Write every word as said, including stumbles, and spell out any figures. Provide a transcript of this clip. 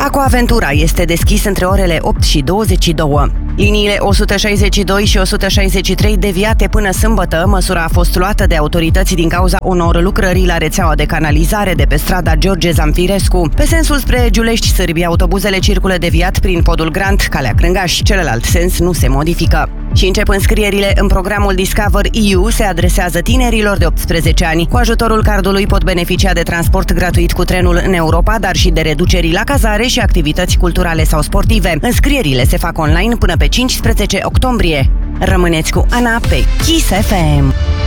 Aquaventura este deschis între orele opt și douăzeci și două. Liniile o sută șaizeci și doi și o sută șaizeci și trei deviate până sâmbătă. Măsura a fost luată de autorități din cauza unor lucrări la rețeaua de canalizare de pe strada George Zamfirescu. Pe sensul spre Giulești Sârbi, autobuzele circulă deviat prin podul Grant, calea Crângaș. Celălalt sens nu se modifică. Și încep înscrierile în programul Discover E U, se adresează tinerilor de optsprezece ani. Cu ajutorul cardului pot beneficia de transport gratuit cu trenul în Europa, dar și de reduceri la cazare și activități culturale sau sportive. Înscrierile se fac online până pe cincisprezece octombrie. Rămâneți cu Ana pe Kiss F M.